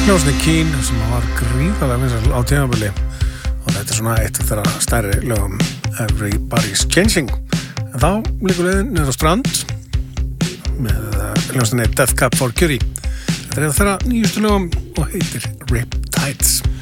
hljómsveitin Keane sem var gríðarlega vinsæl á tímabili og þetta svona eitt af þeirra stærri lögum Everybody's Changing. En þá líkur leiðin niður á strand með hljómsveitinni Death Cab for Cutie. Þetta er þeirra nýjustu lögum og heitir Riptides.